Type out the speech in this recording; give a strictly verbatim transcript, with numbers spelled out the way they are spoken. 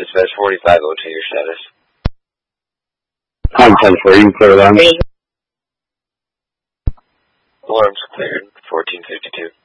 Dispatch forty-five oh two, your status. I'm ten four, you can clear them. Alarms cleared, fourteen fifty-two.